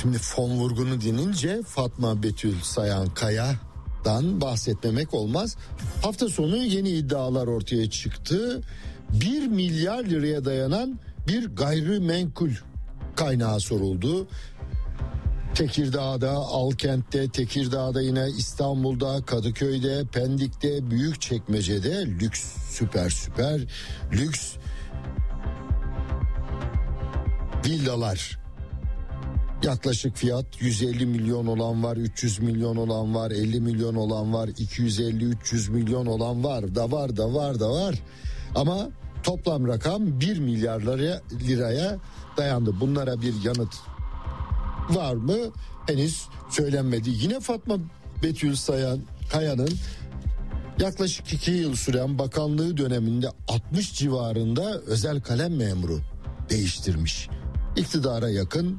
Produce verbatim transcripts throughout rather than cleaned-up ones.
Şimdi fon vurgunu denince Fatma Betül Sayan Kaya'dan bahsetmemek olmaz. Hafta sonu yeni iddialar ortaya çıktı. bir milyar liraya dayanan bir gayrimenkul kaynağı soruldu. Tekirdağ'da, Alkent'te, Tekirdağ'da, yine İstanbul'da, Kadıköy'de, Pendik'te, Büyükçekmece'de lüks, süper süper lüks villalar. Yaklaşık fiyat yüz elli milyon olan var, üç yüz milyon olan var, elli milyon olan var, iki yüz elli üç yüz milyon olan var da var da var da var. Ama toplam rakam bir milyar liraya dayandı. Bunlara bir yanıt var mı? Henüz söylenmedi. Yine Fatma Betül Sayan Kaya'nın yaklaşık iki yıl süren bakanlığı döneminde altmış civarında özel kalem memuru değiştirmiş. İktidara yakın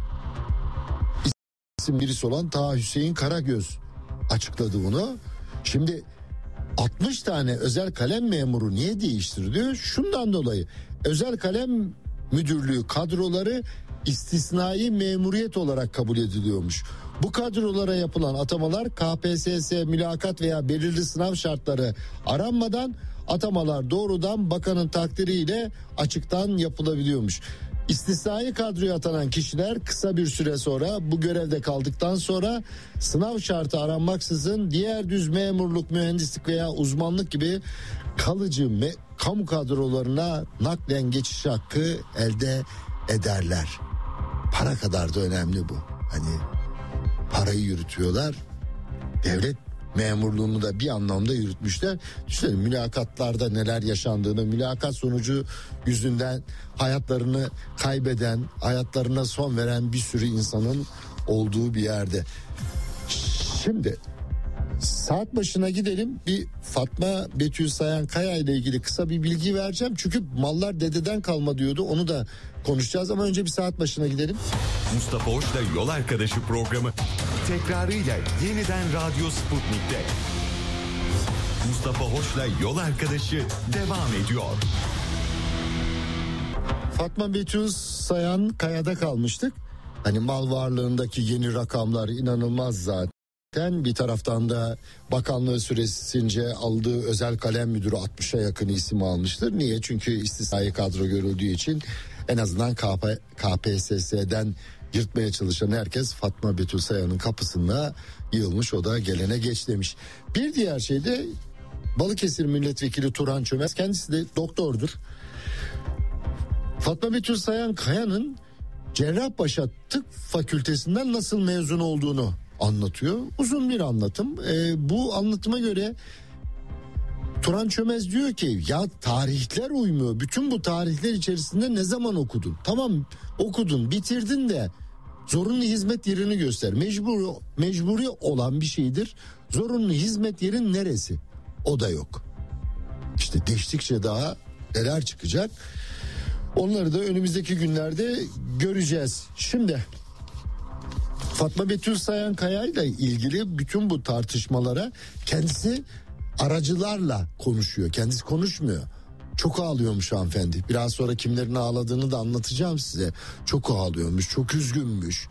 isim birisi olan Taha Hüseyin Karagöz açıkladı bunu. Şimdi altmış tane özel kalem memuru niye değiştiriliyor? Şundan dolayı özel kalem müdürlüğü kadroları istisnai memuriyet olarak kabul ediliyormuş. Bu kadrolara yapılan atamalar K P S S mülakat veya belirli sınav şartları aranmadan atamalar doğrudan bakanın takdiriyle açıktan yapılabiliyormuş. İstisnai kadroya atanan kişiler kısa bir süre sonra bu görevde kaldıktan sonra sınav şartı aranmaksızın diğer düz memurluk, mühendislik veya uzmanlık gibi kalıcı me- kamu kadrolarına naklen geçiş hakkı elde ederler. Para kadar da önemli bu. Hani parayı yürütüyorlar. Devlet memurluğunu da bir anlamda yürütmüşler. Düşünün mülakatlarda neler yaşandığını, mülakat sonucu yüzünden hayatlarını kaybeden, hayatlarına son veren bir sürü insanın olduğu bir yerde. Şimdi saat başına gidelim. Bir Fatma Betül Sayan Kaya ile ilgili kısa bir bilgi vereceğim. Çünkü mallar dededen kalma diyordu. Onu da konuşacağız ama önce bir saat başına gidelim. Mustafa Hoş'la Yol Arkadaşı programı tekrarıyla yeniden Radyo Sputnik'te. Mustafa Hoş'la Yol Arkadaşı devam ediyor. Fatma Betül Sayan Kaya'da kalmıştık. Hani mal varlığındaki yeni rakamlar inanılmaz zaten. Bir taraftan da bakanlığı süresince aldığı özel kalem müdürü altmışa yakın isim almıştır. Niye? Çünkü istisnai kadro görüldüğü için en azından K P S S'den yırtmaya çalışan herkes Fatma Betül Sayan'ın kapısına yığılmış, o da gelene geç demiş. Bir diğer şey de Balıkesir Milletvekili Turan Çömez, kendisi de doktordur. Fatma Betül Sayan Kaya'nın Cerrahpaşa Tıp Fakültesinden nasıl mezun olduğunu anlatıyor. Uzun bir anlatım. Ee, bu anlatıma göre Turan Çömez diyor ki ya tarihler uymuyor. Bütün bu tarihler içerisinde ne zaman okudun? Tamam okudun, bitirdin de zorunlu hizmet yerini göster. Mecbur, mecburi olan bir şeydir. Zorunlu hizmet yerin neresi? O da yok. İşte değiştikçe daha neler çıkacak? Onları da önümüzdeki günlerde göreceğiz. Şimdi Fatma Betül Sayan Kaya ile ilgili bütün bu tartışmalara kendisi aracılarla konuşuyor. Kendisi konuşmuyor. Çok ağlıyormuş hanımefendi. Biraz sonra kimlerin ağladığını da anlatacağım size. Çok ağlıyormuş, çok üzgünmüş.